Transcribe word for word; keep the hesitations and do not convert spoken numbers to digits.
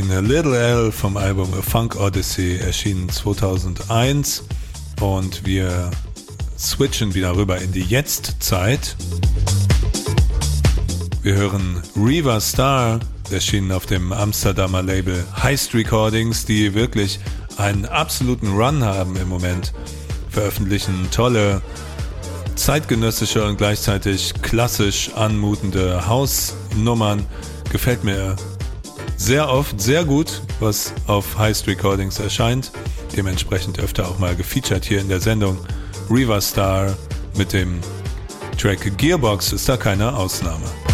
Song Little L vom Album A Funk Odyssey, erschienen zweitausendeins, und wir switchen wieder rüber in die Jetztzeit. Wir hören Riva Starr, erschienen auf dem Amsterdamer Label Heist Recordings, die wirklich einen absoluten Run haben im Moment, veröffentlichen tolle zeitgenössische und gleichzeitig klassisch anmutende Hausnummern. Gefällt mir sehr oft, sehr gut, was auf Heist Recordings erscheint. Dementsprechend öfter auch mal gefeatured hier in der Sendung. Riva Starr mit dem Track Gearbox ist da keine Ausnahme.